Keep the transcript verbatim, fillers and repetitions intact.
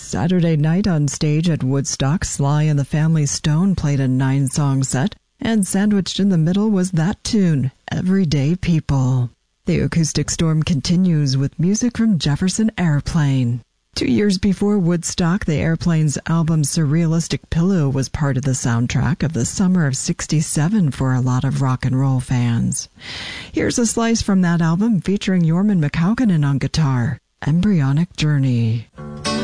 Saturday night on stage at Woodstock, Sly and the Family Stone played a nine-song set, and sandwiched in the middle was that tune, Everyday People. The acoustic storm continues with music from Jefferson Airplane. Two years before Woodstock, the Airplane's album Surrealistic Pillow was part of the soundtrack of the summer of sixty-seven for a lot of rock and roll fans. Here's a slice from that album featuring Jorman McCaukenan on guitar, Embryonic Journey.